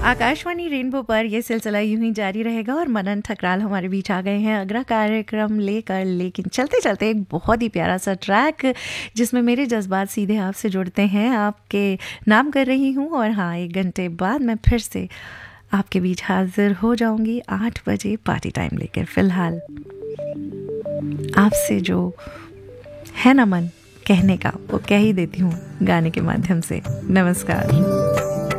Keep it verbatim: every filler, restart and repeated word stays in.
Akashvani rainbow पर यह सिलसिला यूं ही जारी रहेगा और मनन ठकराल हमारे बीच आ गए हैं अगला कार्यक्रम लेकर। लेकिन चलते चलते एक बहुत ही प्यारा सा ट्रैक जिसमें मेरे जज्बात सीधे आपसे जुड़ते हैं, आपके नाम कर रही हूँ। और हाँ, एक घंटे बाद मैं फिर से आपके बीच हाजिर हो जाऊंगी आठ बजे पार्टी टाइम लेकर। फिलहाल आपसे जो है ना मन कहने का, वो कह ही देती हूँ गाने के माध्यम से। नमस्कार।